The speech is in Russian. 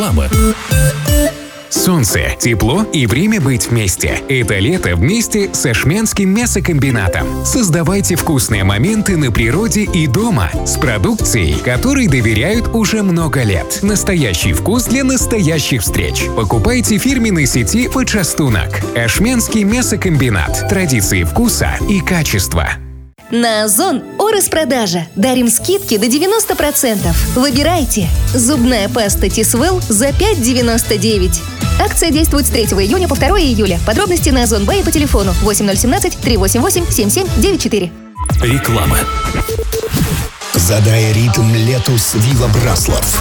Реклама. Солнце, тепло и время быть вместе. Это лето вместе с Ашмянским мясокомбинатом. Создавайте вкусные моменты на природе и дома с продукцией, которой доверяют уже много лет. Настоящий вкус для настоящих встреч. Покупайте в фирменной сети «Почастунок». Ашмянский мясокомбинат. Традиции вкуса и качества. На Озон о-распродажа. Дарим скидки до 90%. Выбирайте. Зубная паста Тисвелл за 5,99. Акция действует с 3 июня по 2 июля. Подробности на Озон Бай по телефону 8017 388 7794. Реклама. Задай ритм лету с Вива Браслов.